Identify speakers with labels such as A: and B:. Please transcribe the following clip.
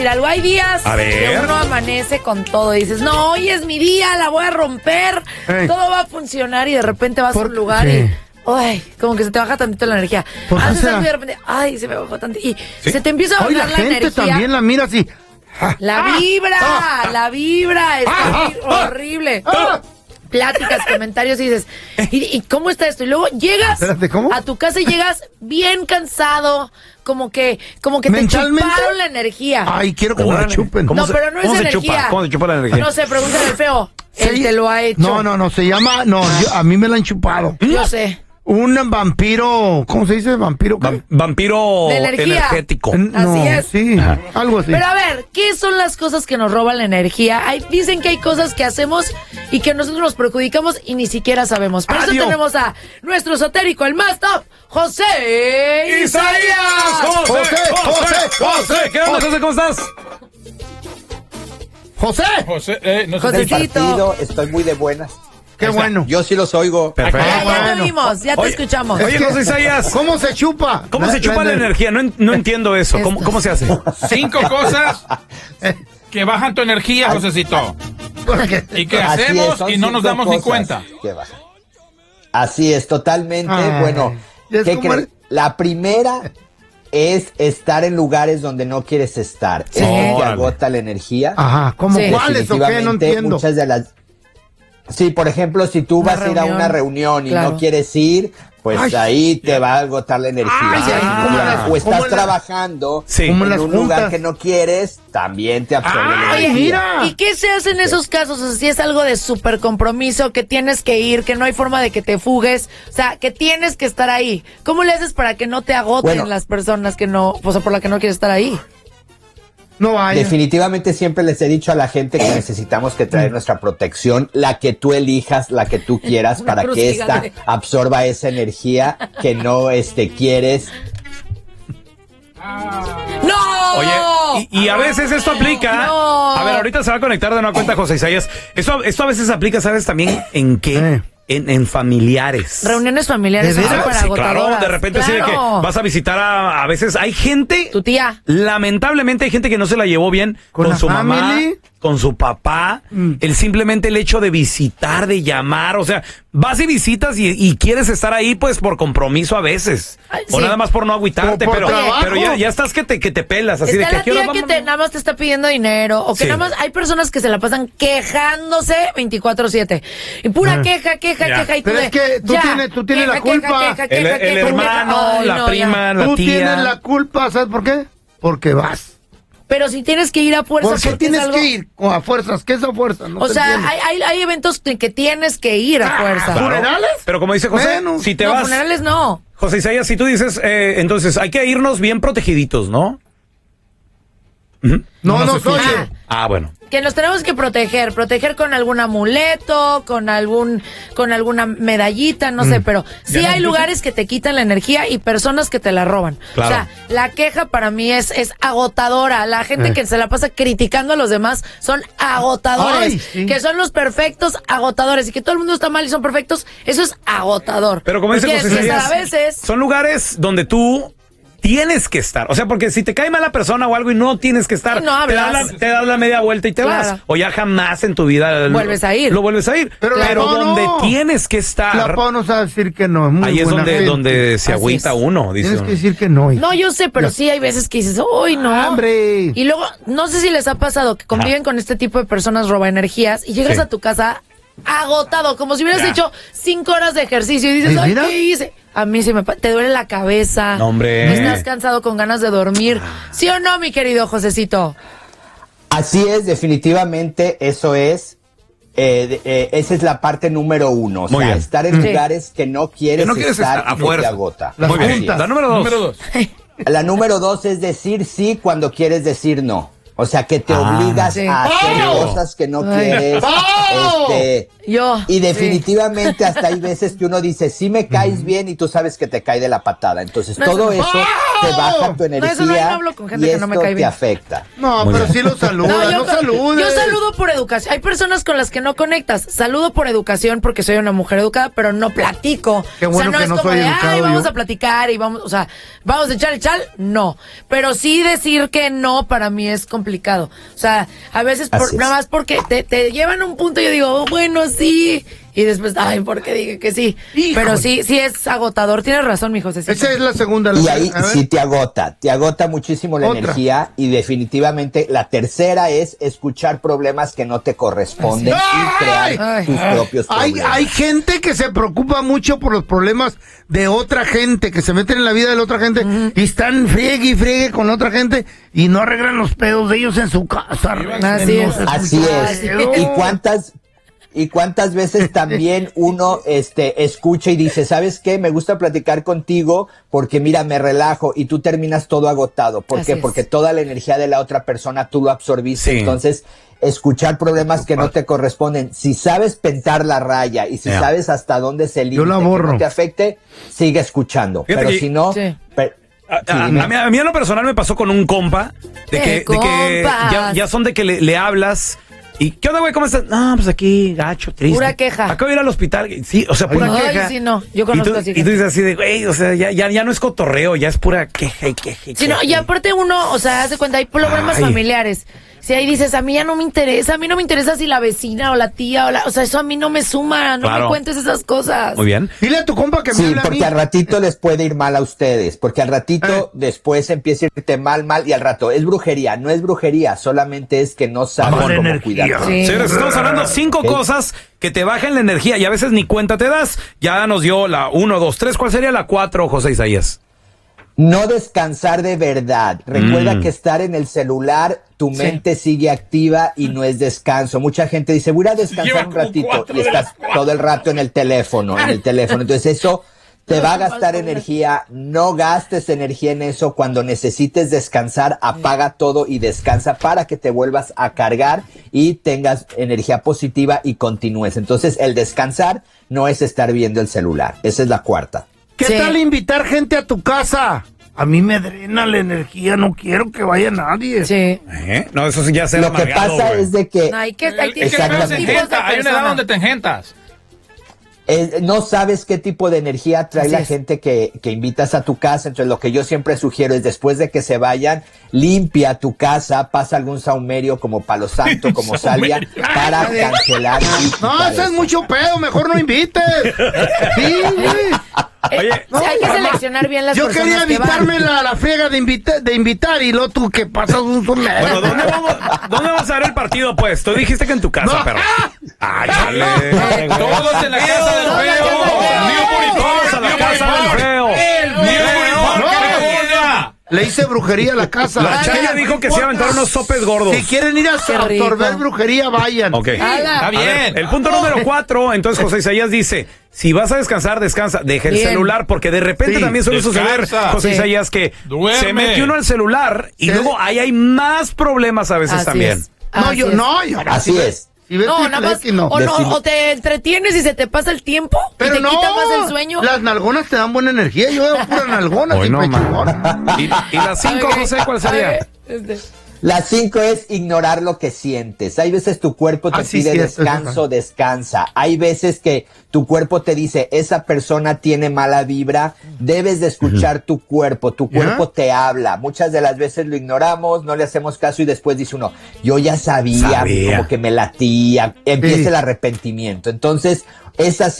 A: algo. Hay días que uno amanece con todo y dices, no, hoy es mi día, la voy a romper, todo va a funcionar y de repente vas a un lugar y... Ay, como que se te baja tantito la energía. Haces algo y de repente, ay, se me bajó tantito. Y se te empieza a bajar la energía.
B: La gente también la mira así.
A: La vibra está horrible. Pláticas, comentarios y dices, ¿y cómo está esto? Y luego llegas a tu casa y llegas bien cansado, como que te chuparon la energía.
B: Ay, quiero que me la chupen.
A: No, pero no es energía.
C: ¿Cómo se chupa la energía?
A: No sé, pregúntale al feo. Él te lo ha hecho.
B: No, se llama, a mí me la han chupado.
A: Yo sé.
B: Un vampiro, ¿cómo se dice? Vampiro.
C: Vampiro energético.
A: Así es.
B: Sí, algo así.
A: Pero a ver, ¿qué son las cosas que nos roban la energía? Dicen que hay cosas que hacemos y que nosotros nos perjudicamos y ni siquiera sabemos. Por eso tenemos a nuestro esotérico, el más top, José Isaías.
C: José, ¿qué onda, José? ¿Cómo estás?
B: José,
D: no sé del partido, estoy muy de buenas.
B: Qué bueno.
D: Yo sí los oigo.
C: Perfecto.
A: Ya te vimos, ya te escuchamos.
C: Oye, José Isaías,
B: ¿cómo se chupa?
C: ¿Cómo se chupa la energía? No entiendo eso. ¿Cómo se hace?
E: 5 cosas que bajan tu energía, Josecito. ¿Y qué hacemos y no nos damos ni cuenta?
D: Así es, totalmente. Bueno, ¿qué crees? La primera es estar en lugares donde no quieres estar. Eso te agota la energía.
B: Ajá, ¿cómo cuáles o qué? No entiendo.
D: Muchas de las... Sí, por ejemplo, si tú vas a ir a una reunión y no quieres ir, pues ahí te va a agotar la energía. O estás trabajando en un lugar que no quieres, también te absorbe la energía.
A: ¿Y qué se hace en esos casos? O sea, si es algo de súper compromiso, que tienes que ir, que no hay forma de que te fugues, o sea, que tienes que estar ahí. ¿Cómo le haces para que no te agoten las personas que no, o sea, por la que no quieres estar ahí?
D: No hay. Definitivamente siempre les he dicho a la gente que necesitamos que traer nuestra protección, la que tú elijas, la que tú quieras, para que esta absorba esa energía que no quieres.
A: ¡No!
C: Oye, y a veces esto aplica. No. A ver, ahorita se va a conectar de una cuenta José Isaías. Esto a veces aplica, ¿sabes también en qué? En familiares.
A: Reuniones familiares son súper agotadoras.
C: Claro, de repente así de que vas a visitar a veces hay gente.
A: Tu tía.
C: Lamentablemente hay gente que no se la llevó bien con su mamá, con su papá. Simplemente el hecho de visitar, de llamar, o sea, vas y visitas y quieres estar ahí pues por compromiso a veces. O nada más por no agüitarte, pero ya estás que te pelas. Así
A: está
C: de que
A: la tía que nada más te está pidiendo dinero, o que nada más hay personas que se la pasan quejándose 24/7. Y pura queja. Y
B: pero es que tú tienes la culpa.
C: El hermano, la prima, la tía.
B: Tú tienes la culpa, ¿sabes por qué? Porque vas.
A: Pero si tienes que ir a fuerzas.
B: ¿Por qué tienes que ir a fuerzas? ¿Qué es a fuerzas?
A: No, o sea, hay eventos que tienes que ir a fuerzas.
C: Claro. ¿Funerales? Pero como dice José, si te vas...
A: funerales no.
C: José Isaías, si tú dices, entonces hay que irnos bien protegiditos, ¿no?
B: No,
C: bueno.
A: Que nos tenemos que proteger con algún amuleto, con alguna medallita, no sé, pero sí hay lugares que te quitan la energía y personas que te la roban. Claro. O sea, la queja para mí es agotadora. La gente que se la pasa criticando a los demás son agotadores. Que son los perfectos agotadores. Y que todo el mundo está mal y son perfectos, eso es agotador.
C: Pero como dice José Isaías,
A: a veces
C: son lugares donde tú tienes que estar. O sea, porque si te cae mala persona o algo y no tienes que estar,
A: no
C: te das la media vuelta y te vas. O ya jamás en tu vida
A: vuelves a ir.
C: Lo vuelves a ir. Pero donde tienes que estar.
B: La Pau no sabe decir que no. Es muy
C: ahí es
B: donde
C: se agüita uno. Dice
B: tienes que decir que no.
A: No, yo sé, pero sí hay veces que dices, ¡uy, no!
B: ¡Hombre!
A: Y luego, no sé si les ha pasado que conviven con este tipo de personas roba energías y llegas a tu casa agotado, como si hubieras hecho 5 horas de ejercicio y dices, ¡ay, qué hice! A mí te duele la cabeza.
C: No, hombre.
A: Estás cansado con ganas de dormir. ¿Sí o no, mi querido Josecito?
D: Así es, definitivamente eso es. Esa es la parte número 1. O sea, estar en lugares que no quieres estar y que te agota.
C: Muy bien. La número 2.
D: La número 2 es decir sí cuando quieres decir no. O sea, que te obligas a hacer cosas que no quieres. Y definitivamente hasta hay veces que uno dice, sí me caes bien y tú sabes que te cae de la patada. Entonces todo eso te baja tu energía.
A: No, eso no hablo con gente
D: y
A: que no me
D: esto
A: cae bien.
D: te afecta.
B: No,
C: Muy
B: pero
C: bien.
B: sí lo saluda, no saludes.
A: Yo saludo por educación. Hay personas con las que no conectas. Saludo por educación porque soy una mujer educada, pero no platico.
B: Qué bueno,
A: o sea, no
B: que
A: es
B: no
A: como
B: soy
A: de,
B: educado
A: ay, vamos
B: yo.
A: a platicar y vamos, o sea, vamos a echar el chal. No. Pero sí decir que no para mí es complicado. O sea, a veces nada más porque te llevan a un punto y yo digo, bueno, sí. Y después, ay, ¿por qué dije que sí?
B: Híjole.
A: Pero sí es agotador. Tienes razón, mi José.
B: Esa es la segunda.
D: Y ahí sí te agota muchísimo la energía, y definitivamente la tercera es escuchar problemas que no te corresponden y crear tus propios problemas.
B: Hay gente que se preocupa mucho por los problemas de otra gente, que se meten en la vida de la otra gente y están friegue y friegue con otra gente y no arreglan los pedos de ellos en su casa.
D: Así es. ¿Y cuántas veces también uno escucha y dice, ¿sabes qué? Me gusta platicar contigo porque mira, me relajo, y tú terminas todo agotado. ¿Por qué? Porque toda la energía de la otra persona tú lo absorbiste. Sí. Entonces, escuchar problemas que no te corresponden. Si sabes pintar la raya y si sabes hasta dónde se límite que no te afecte, sigue escuchando. Fíjate, pero si no... Sí.
C: A mí en lo personal me pasó con un compa de que ya son de que le hablas. ¿Y qué onda, güey? ¿Cómo estás? No, pues aquí, gacho, triste.
A: Pura queja.
C: Acabo de ir al hospital. Sí, o sea, pura queja.
A: Sí, no. Yo conozco así.
C: Y tú dices así de, güey, o sea, ya no es cotorreo, ya es pura queja y queja.
A: Sí, no, y aparte uno, o sea, haz de cuenta, hay problemas familiares. Si ahí dices, a mí ya no me interesa si la vecina o la tía o sea, eso a mí no me suma, no me cuentes esas cosas.
C: Muy bien.
B: Dile a tu compa que me hable a mí.
D: Porque al ratito les puede ir mal a ustedes, porque al ratito después empieza a irte mal, y al rato es brujería, no es brujería, solamente es que no saben cómo cuidar.
C: Sí. Señores, estamos hablando 5 cosas que te bajan la energía y a veces ni cuenta te das. Ya nos dio la 1, 2, 3, ¿cuál sería la 4, José Isaías?
D: No descansar de verdad. Recuerda que estar en el celular, tu mente sigue activa y no es descanso. Mucha gente dice, voy a descansar un ratito, y estás todo el rato en el teléfono. Entonces eso te va a gastar energía. No gastes energía en eso. Cuando necesites descansar, apaga todo y descansa para que te vuelvas a cargar y tengas energía positiva y continúes. Entonces el descansar no es estar viendo el celular. Esa es la 4.
B: ¿Qué tal invitar gente a tu casa? A mí me drena la energía, no quiero que vaya nadie.
A: Sí.
C: No, eso sí ya se
D: Lo que pasa es de que...
A: No, hay una
E: edad donde te engentas.
D: No sabes qué tipo de energía trae la gente que invitas a tu casa. Entonces lo que yo siempre sugiero es, después de que se vayan, limpia tu casa, pasa algún saumerio como Palo Santo, como salvia, para cancelar.
B: No, eso es mucho pedo, mejor no invites. Sí, güey.
A: Oye, hay que seleccionar bien las personas.
B: Yo quería evitarme la friega de invitar y luego tú que pasas un saumerio.
C: Bueno, ¿dónde vamos a ver el partido, pues? Tú dijiste que en tu casa, pero... ¡Ay, chale!
E: Todos en la casa del feo.
C: Todos a la casa del feo.
B: Le hice brujería a la casa.
C: La Chaya dijo que se iba a aventar unos sopes gordos.
B: Si quieren ir a absorber brujería, vayan.
C: Ok.
E: Está bien.
C: Ver, el punto número 4, entonces José Isaías dice, si vas a descansar, descansa. Deja el celular, porque de repente también suele suceder, José Isaías, que se mete uno al celular y luego ahí hay más problemas a veces también.
D: Así es.
A: No, nada más, o te entretienes y se te pasa el tiempo,
B: pero
A: y te quita más el sueño.
B: Las nalgonas te dan buena energía. Yo veo pura nalgona.
C: ¿Y las 5, José, cuál sería?
D: La 5 es ignorar lo que sientes. Hay veces tu cuerpo te pide descanso, descansa. Hay veces que tu cuerpo te dice, esa persona tiene mala vibra, debes de escuchar tu cuerpo te habla. Muchas de las veces lo ignoramos, no le hacemos caso y después dice uno, yo ya sabía. Como que me latía, empieza el arrepentimiento. Entonces, esas